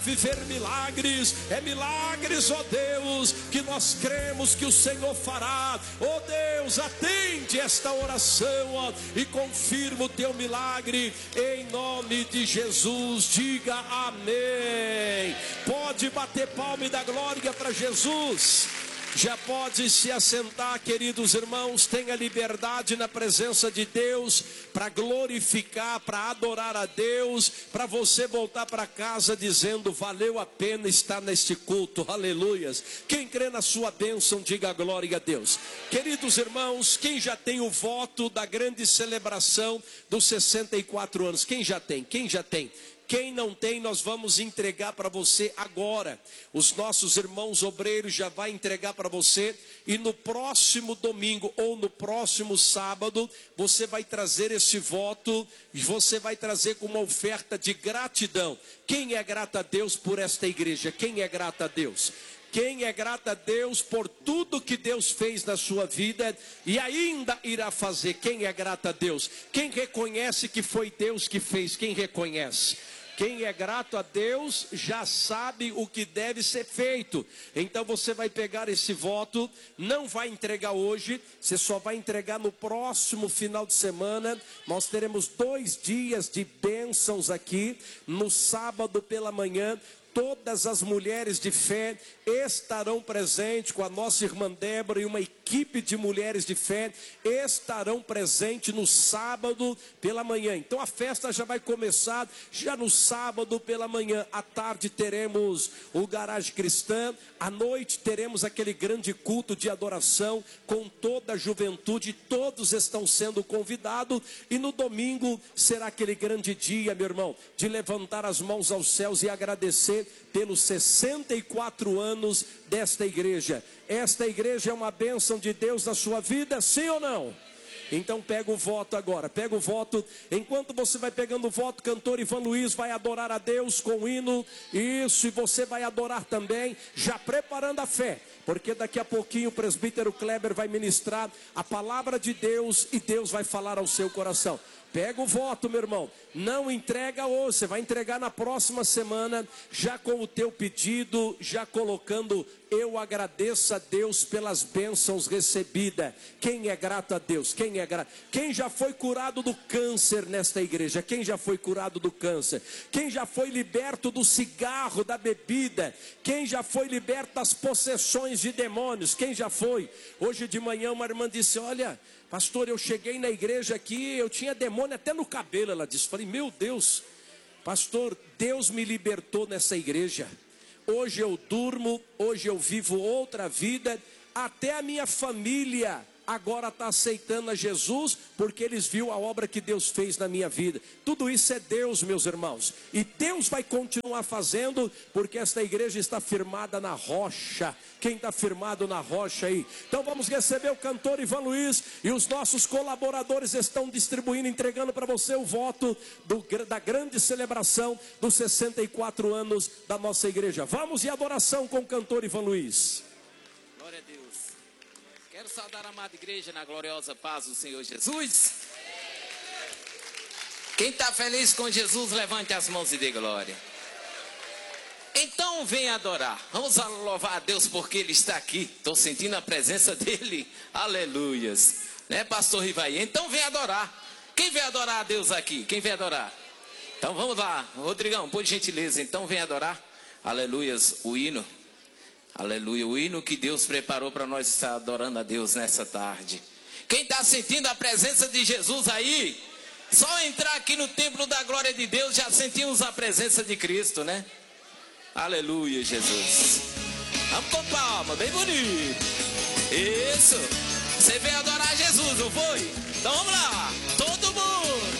viver milagres, é milagres, ó Deus, que nós cremos que o Senhor fará. Ó Deus, atende esta oração, ó, e confirma o teu milagre, em nome de Jesus. Diga amém. Pode bater palma e dar glória para Jesus. Já pode se assentar, queridos irmãos. Tenha liberdade na presença de Deus para glorificar, para adorar a Deus, para você voltar para casa dizendo: valeu a pena estar neste culto. Aleluias. Quem crê na sua bênção, diga glória a Deus. Queridos irmãos, quem já tem o voto da grande celebração dos 64 anos? Quem já tem? Quem já tem? Quem não tem, nós vamos entregar para você agora. Os nossos irmãos obreiros já vai entregar para você. E no próximo domingo ou no próximo sábado, você vai trazer esse voto. E você vai trazer com uma oferta de gratidão. Quem é grato a Deus por esta igreja? Quem é grato a Deus? Quem é grato a Deus por tudo que Deus fez na sua vida e ainda irá fazer? Quem é grato a Deus? Quem reconhece que foi Deus que fez? Quem reconhece? Quem é grato a Deus já sabe o que deve ser feito. Então você vai pegar esse voto, não vai entregar hoje, você só vai entregar no próximo final de semana. Nós teremos 2 dias de bênçãos aqui. No sábado pela manhã, todas as mulheres de fé estarão presentes com a nossa irmã Débora e uma equipe de mulheres de fé estarão presentes no sábado pela manhã. Então a festa já vai começar já no sábado pela manhã. À tarde teremos o Garagem Cristã, à noite teremos aquele grande culto de adoração com toda a juventude, todos estão sendo convidados, e no domingo será aquele grande dia, meu irmão, de levantar as mãos aos céus e agradecer pelos 64 anos desta igreja. Esta igreja é uma bênção de Deus na sua vida, sim ou não? Então pega o voto agora, pega o voto. Enquanto você vai pegando o voto, cantor Ivan Luiz vai adorar a Deus com o hino. Isso, e você vai adorar também, já preparando a fé, porque daqui a pouquinho o presbítero Kleber vai ministrar a palavra de Deus e Deus vai falar ao seu coração. Pega o voto, meu irmão. Não entrega hoje, você vai entregar na próxima semana, já com o teu pedido, já colocando: eu agradeço a Deus pelas bênçãos recebidas. Quem é grato a Deus? Quem é grato? Quem já foi curado do câncer nesta igreja? Quem já foi curado do câncer? Quem já foi liberto do cigarro, da bebida? Quem já foi liberto das possessões de demônios? Quem já foi? Hoje de manhã uma irmã disse: olha, pastor, eu cheguei na igreja aqui, eu tinha demônio até no cabelo. Ela disse, falei, meu Deus, pastor, Deus me libertou nessa igreja. Hoje eu durmo, hoje eu vivo outra vida, até a minha família agora está aceitando a Jesus, porque eles viram a obra que Deus fez na minha vida. Tudo isso é Deus, meus irmãos, e Deus vai continuar fazendo, porque esta igreja está firmada na rocha. Quem está firmado na rocha aí? Então vamos receber o cantor Ivan Luiz, e os nossos colaboradores estão distribuindo, entregando para você o voto da grande celebração dos 64 anos da nossa igreja. Vamos em adoração com o cantor Ivan Luiz. Glória a Deus. Quero saudar a amada igreja na gloriosa paz do Senhor Jesus. Quem está feliz com Jesus, levante as mãos e dê glória. Então vem adorar. Vamos louvar a Deus porque Ele está aqui. Estou sentindo a presença dEle. Aleluias. Né, pastor Rivaí? Então vem adorar. Quem vem adorar a Deus aqui? Quem vem adorar? Então vamos lá. Rodrigão, por gentileza. Então vem adorar. Aleluias. O hino. Aleluia, o hino que Deus preparou para nós estar adorando a Deus nessa tarde. Quem está sentindo a presença de Jesus aí, só entrar aqui no templo da glória de Deus, já sentimos a presença de Cristo, né? Aleluia, Jesus. Vamos com palma, bem bonito. Isso, você veio adorar Jesus, não foi? Então vamos lá, todo mundo.